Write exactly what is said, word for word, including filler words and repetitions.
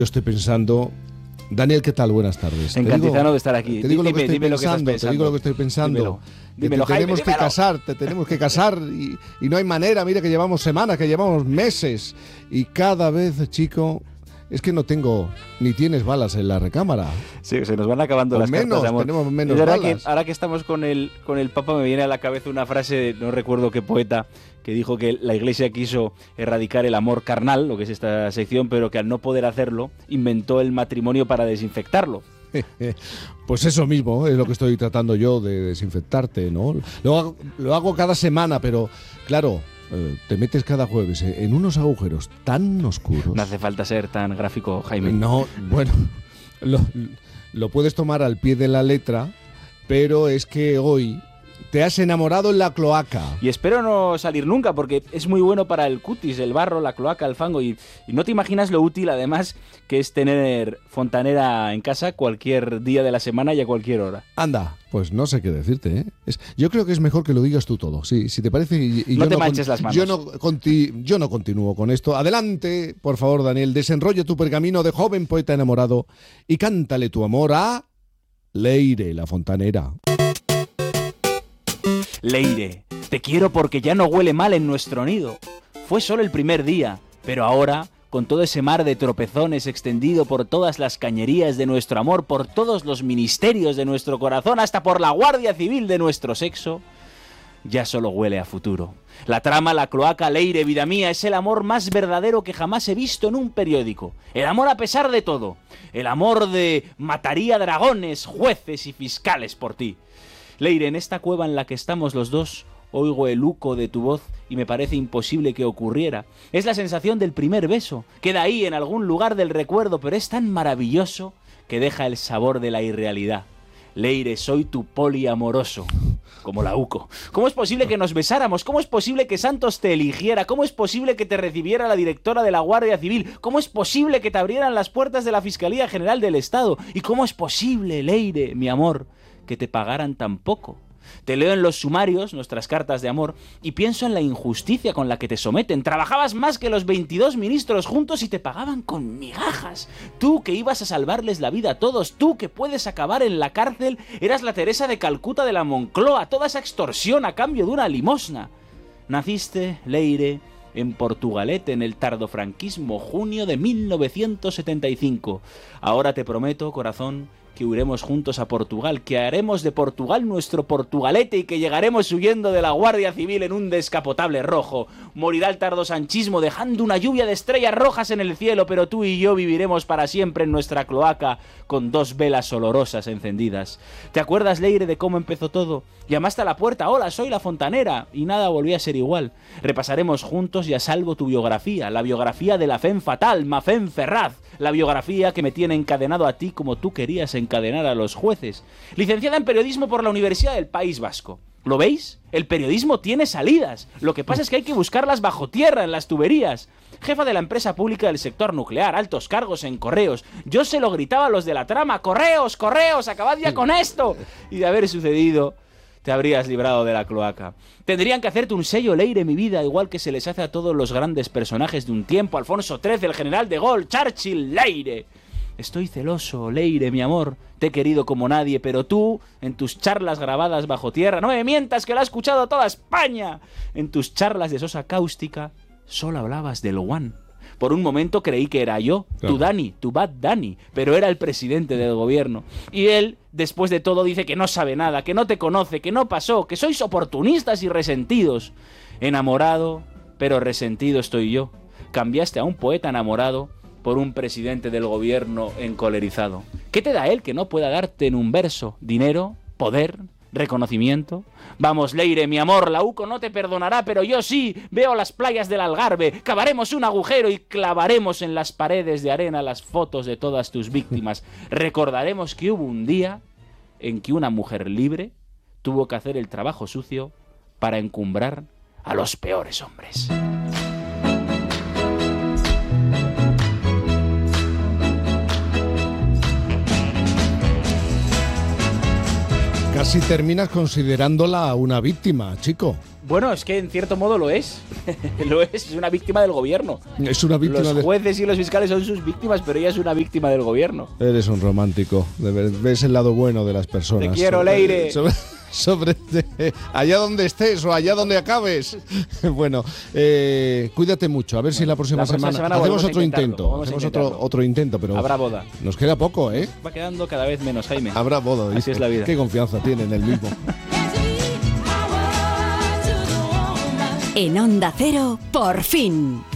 estoy pensando... Daniel, ¿qué tal? Buenas tardes. Encantado de estar aquí. Te digo dime, lo que estoy dime pensando, lo que estás te digo lo que estoy pensando. Dímelo, que dímelo, te Jaime, tenemos dímelo. que casar, te tenemos que casar y, y no hay manera. Mira que llevamos semanas, que llevamos meses y cada vez, chico, es que no tengo ni tienes balas en la recámara. Sí, se nos van acabando o las menos, cartas de amor. tenemos menos es verdad balas. que ahora que estamos con el con el Papa me viene a la cabeza una frase de no recuerdo qué poeta que dijo que la Iglesia quiso erradicar el amor carnal, lo que es esta sección, pero que al no poder hacerlo inventó el matrimonio para desinfectarlo. Pues eso mismo es lo que estoy tratando yo de desinfectarte, ¿no? Lo hago, lo hago cada semana, pero claro, eh, te metes cada jueves en unos agujeros tan oscuros. No hace falta ser tan gráfico, Jaime. No, bueno, lo, lo puedes tomar al pie de la letra, pero es que hoy te has enamorado en la cloaca. Y espero no salir nunca, porque es muy bueno para el cutis, el barro, la cloaca, el fango. Y, y no te imaginas lo útil, además, que es tener fontanera en casa cualquier día de la semana y a cualquier hora. Anda, pues no sé qué decirte, ¿eh? Es, yo creo que es mejor que lo digas tú todo, sí, si te parece. Y, y no yo te no manches con, las manos. Yo no, conti, yo no continúo con esto. Adelante, por favor, Daniel, desenrolla tu pergamino de joven poeta enamorado y cántale tu amor a Leire, la fontanera. Leire, te quiero porque ya no huele mal en nuestro nido. Fue solo el primer día, pero ahora, con todo ese mar de tropezones extendido por todas las cañerías de nuestro amor, por todos los ministerios de nuestro corazón, hasta por la Guardia Civil de nuestro sexo, ya solo huele a futuro. La trama, la cloaca, Leire, vida mía, es el amor más verdadero que jamás he visto en un periódico. El amor a pesar de todo. El amor de mataría dragones, jueces y fiscales por ti. Leire, en esta cueva en la que estamos los dos, oigo el eco de tu voz y me parece imposible que ocurriera. Es la sensación del primer beso. Queda ahí en algún lugar del recuerdo, pero es tan maravilloso que deja el sabor de la irrealidad. Leire, soy tu poliamoroso, como la UCO. ¿Cómo es posible que nos besáramos? ¿Cómo es posible que Santos te eligiera? ¿Cómo es posible que te recibiera la directora de la Guardia Civil? ¿Cómo es posible que te abrieran las puertas de la Fiscalía General del Estado? ¿Y cómo es posible, Leire, mi amor, que te pagaran tan poco? Te leo en los sumarios, nuestras cartas de amor, y pienso en la injusticia con la que te someten. Trabajabas más que los veintidós ministros juntos y te pagaban con migajas. Tú que ibas a salvarles la vida a todos, tú que puedes acabar en la cárcel, eras la Teresa de Calcuta de la Moncloa, toda esa extorsión a cambio de una limosna. Naciste, Leire, en Portugalete, en el tardofranquismo, junio de mil novecientos setenta y cinco. Ahora te prometo, corazón, que huiremos juntos a Portugal, que haremos de Portugal nuestro Portugalete y que llegaremos huyendo de la Guardia Civil en un descapotable rojo. Morirá el tardosanchismo dejando una lluvia de estrellas rojas en el cielo, pero tú y yo viviremos para siempre en nuestra cloaca con dos velas olorosas encendidas. ¿Te acuerdas, Leire, de cómo empezó todo? Llamaste a la puerta, hola, soy la fontanera, y nada volvió a ser igual. Repasaremos juntos y a salvo tu biografía, la biografía de la femme fatal, ma femme Ferraz, la biografía que me tiene encadenado a ti como tú querías encadenar a los jueces. Licenciada en periodismo por la Universidad del País Vasco. ¿Lo veis? El periodismo tiene salidas. Lo que pasa es que hay que buscarlas bajo tierra, en las tuberías. Jefa de la empresa pública del sector nuclear, altos cargos en correos. Yo se lo gritaba a los de la trama, ¡correos, correos, acabad ya con esto! Y de haber sucedido, te habrías librado de la cloaca. Tendrían que hacerte un sello, Leire, mi vida, igual que se les hace a todos los grandes personajes de un tiempo. Alfonso trece, el general de Gaulle, Churchill, Leire. Estoy celoso, Leire, mi amor. Te he querido como nadie, pero tú, en tus charlas grabadas bajo tierra, no me mientas que lo ha escuchado toda España. En tus charlas de sosa cáustica, solo hablabas del One. Por un momento creí que era yo, Claro. tu Dani, tu Bad Dani, pero era el presidente del gobierno. Y él, después de todo, dice que no sabe nada, que no te conoce, que no pasó, que sois oportunistas y resentidos. Enamorado, pero resentido estoy yo. Cambiaste a un poeta enamorado por un presidente del gobierno encolerizado. ¿Qué te da él que no pueda darte en un verso? ¿Dinero? ¿Poder? ¿Reconocimiento? Vamos, Leire, mi amor, la UCO no te perdonará, pero yo sí. Veo las playas del Algarve, cavaremos un agujero y clavaremos en las paredes de arena las fotos de todas tus víctimas. Recordaremos que hubo un día en que una mujer libre tuvo que hacer el trabajo sucio para encumbrar a los peores hombres. casi terminas considerándola una víctima, chico. Bueno, es que en cierto modo lo es. Lo es, es una víctima del gobierno. Es una víctima Los de... jueces y los fiscales son sus víctimas, pero ella es una víctima del gobierno. Eres un romántico. Ves el lado bueno de las personas. Te quiero, Leire. Sobre, sobre de, allá donde estés o allá donde acabes. Bueno, eh, cuídate mucho. A ver si la próxima, La próxima semana, semana hacemos otro intentarlo, intento. vamos a Hacemos otro, intentarlo. otro intento, pero Habrá boda. nos queda poco, ¿eh? Va quedando cada vez menos, Jaime. Habrá boda. Así dice. es la vida. Qué confianza tiene en el mismo. En Onda Cero, por fin.